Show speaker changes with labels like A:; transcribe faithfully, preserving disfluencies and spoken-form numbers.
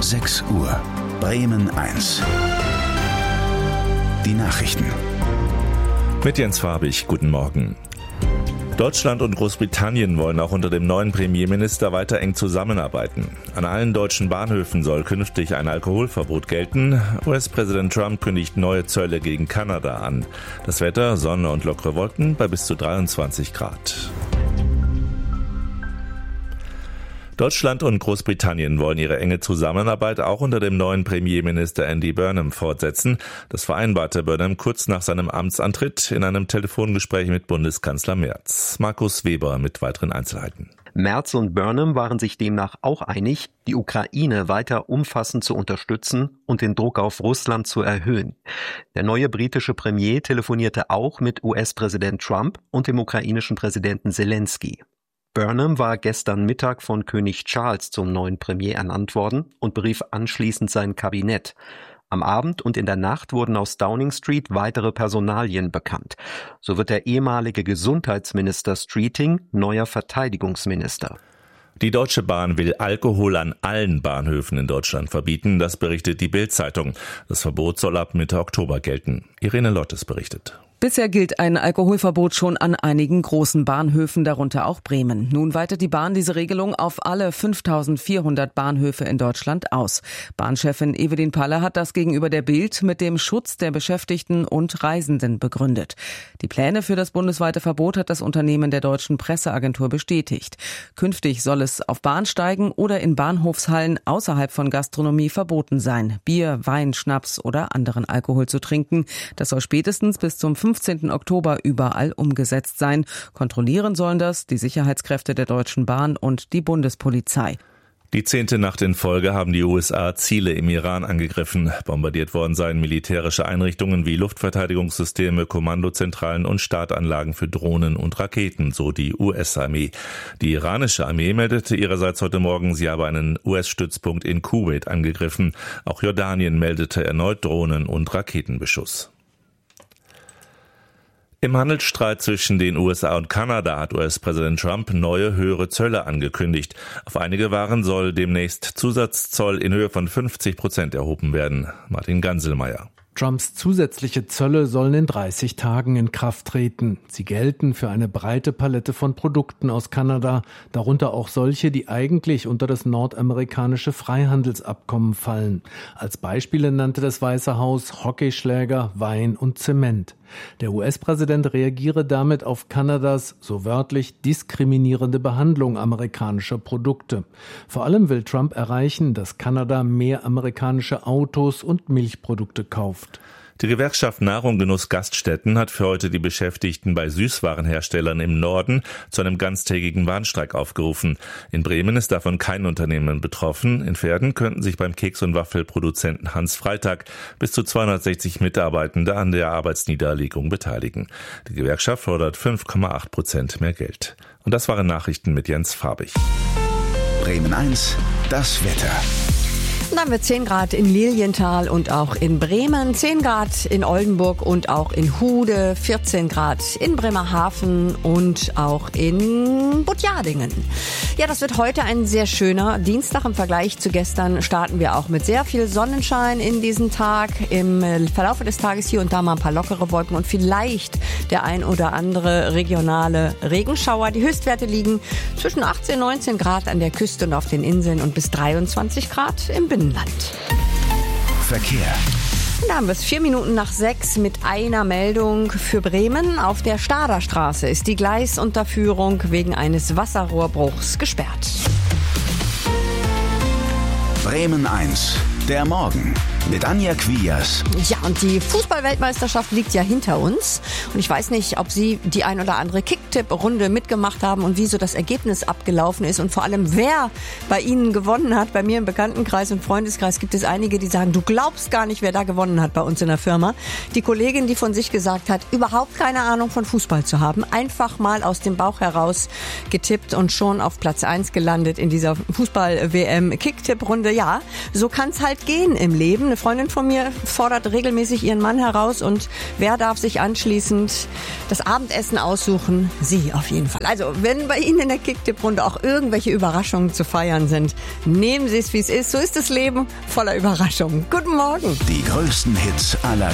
A: sechs Uhr. Bremen eins. Die Nachrichten.
B: Mit Jens Farbig, guten Morgen. Deutschland und Großbritannien wollen auch unter dem neuen Premierminister weiter eng zusammenarbeiten. An allen deutschen Bahnhöfen soll künftig ein Alkoholverbot gelten. U S-Präsident Trump kündigt neue Zölle gegen Kanada an. Das Wetter, Sonne und lockere Wolken bei bis zu dreiundzwanzig Grad. Deutschland und Großbritannien wollen ihre enge Zusammenarbeit auch unter dem neuen Premierminister Andy Burnham fortsetzen. Das vereinbarte Burnham kurz nach seinem Amtsantritt in einem Telefongespräch mit Bundeskanzler Merz. Markus Weber mit weiteren Einzelheiten.
C: Merz und Burnham waren sich demnach auch einig, die Ukraine weiter umfassend zu unterstützen und den Druck auf Russland zu erhöhen. Der neue britische Premier telefonierte auch mit U S-Präsident Trump und dem ukrainischen Präsidenten Zelensky. Burnham war gestern Mittag von König Charles zum neuen Premier ernannt worden und berief anschließend sein Kabinett. Am Abend und in der Nacht wurden aus Downing Street weitere Personalien bekannt. So wird der ehemalige Gesundheitsminister Streeting neuer Verteidigungsminister.
B: Die Deutsche Bahn will Alkohol an allen Bahnhöfen in Deutschland verbieten, das berichtet die Bild-Zeitung. Das Verbot soll ab Mitte Oktober gelten. Irene Lottes berichtet.
D: Bisher gilt ein Alkoholverbot schon an einigen großen Bahnhöfen, darunter auch Bremen. Nun weitet die Bahn diese Regelung auf alle fünftausendvierhundert Bahnhöfe in Deutschland aus. Bahnchefin Evelyn Palle hat das gegenüber der Bild mit dem Schutz der Beschäftigten und Reisenden begründet. Die Pläne für das bundesweite Verbot hat das Unternehmen der Deutschen Presseagentur bestätigt. Künftig soll es auf Bahnsteigen oder in Bahnhofshallen außerhalb von Gastronomie verboten sein, Bier, Wein, Schnaps oder anderen Alkohol zu trinken. Das soll spätestens bis zum fünfzehnten Oktober überall umgesetzt sein. Kontrollieren sollen das die Sicherheitskräfte der Deutschen Bahn und die Bundespolizei.
B: Die zehnte Nacht in Folge haben die U S A Ziele im Iran angegriffen. Bombardiert worden seien militärische Einrichtungen wie Luftverteidigungssysteme, Kommandozentralen und Startanlagen für Drohnen und Raketen, so die U S-Armee. Die iranische Armee meldete ihrerseits heute Morgen, sie habe einen U S-Stützpunkt in Kuwait angegriffen. Auch Jordanien meldete erneut Drohnen- und Raketenbeschuss. Im Handelsstreit zwischen den U S A und Kanada hat U S-Präsident Trump neue höhere Zölle angekündigt. Auf einige Waren soll demnächst Zusatzzoll in Höhe von fünfzig Prozent erhoben werden. Martin Ganselmeier.
E: Trumps zusätzliche Zölle sollen in dreißig Tagen in Kraft treten. Sie gelten für eine breite Palette von Produkten aus Kanada, darunter auch solche, die eigentlich unter das nordamerikanische Freihandelsabkommen fallen. Als Beispiele nannte das Weiße Haus Hockeyschläger, Wein und Zement. Der U S-Präsident reagiere damit auf Kanadas, so wörtlich, diskriminierende Behandlung amerikanischer Produkte. Vor allem will Trump erreichen, dass Kanada mehr amerikanische Autos und Milchprodukte kauft.
B: Die Gewerkschaft Nahrung Genuss Gaststätten hat für heute die Beschäftigten bei Süßwarenherstellern im Norden zu einem ganztägigen Warnstreik aufgerufen. In Bremen ist davon kein Unternehmen betroffen. In Verden könnten sich beim Keks- und Waffelproduzenten Hans Freitag bis zu zweihundertsechzig Mitarbeitende an der Arbeitsniederlegung beteiligen. Die Gewerkschaft fordert fünf Komma acht Prozent mehr Geld. Und das waren Nachrichten mit Jens Farbig.
A: Bremen eins, das Wetter.
F: Dann haben wir zehn Grad in Lilienthal und auch in Bremen, zehn Grad in Oldenburg und auch in Hude, vierzehn Grad in Bremerhaven und auch in Butjadingen. Ja, das wird heute ein sehr schöner Dienstag. Im Vergleich zu gestern starten wir auch mit sehr viel Sonnenschein in diesen Tag. Im Verlauf des Tages hier und da mal ein paar lockere Wolken und vielleicht der ein oder andere regionale Regenschauer. Die Höchstwerte liegen zwischen achtzehn, neunzehn Grad an der Küste und auf den Inseln und bis dreiundzwanzig Grad im Binnenland.
A: Verkehr.
F: Da haben wir es vier Minuten nach sechs mit einer Meldung für Bremen. Auf der Staderstraße ist die Gleisunterführung wegen eines Wasserrohrbruchs gesperrt.
A: Bremen eins, der Morgen mit Anja Quias.
F: Ja, und die Fußball-Weltmeisterschaft liegt ja hinter uns. Und ich weiß nicht, ob Sie die ein oder andere Kicktipp-Runde mitgemacht haben und wie so das Ergebnis abgelaufen ist und vor allem, wer bei Ihnen gewonnen hat. Bei mir im Bekanntenkreis und Freundeskreis gibt es einige, die sagen, du glaubst gar nicht, wer da gewonnen hat bei uns in der Firma. Die Kollegin, die von sich gesagt hat, überhaupt keine Ahnung von Fußball zu haben, einfach mal aus dem Bauch heraus getippt und schon auf Platz eins gelandet in dieser Fußball-W M-Kicktipp-Runde. Ja, so kann es halt gehen im Leben. Eine Freundin von mir fordert regelmäßig ihren Mann heraus und wer darf sich anschließend das Abendessen aussuchen? Sie auf jeden Fall. Also, wenn bei Ihnen in der Kicktipp-Runde auch irgendwelche Überraschungen zu feiern sind, nehmen Sie es, wie es ist. So ist das Leben voller Überraschungen. Guten Morgen.
A: Die größten Hits aller